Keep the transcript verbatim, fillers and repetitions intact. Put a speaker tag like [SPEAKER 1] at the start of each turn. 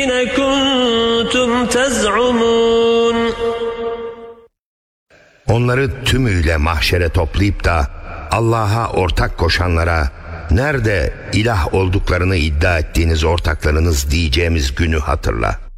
[SPEAKER 1] كنتم تزعمون.
[SPEAKER 2] Onları tümüyle mahşere toplayıp da Allah'a ortak koşanlara nerede ilah olduklarını iddia ettiğiniz ortaklarınız diyeceğimiz günü hatırla.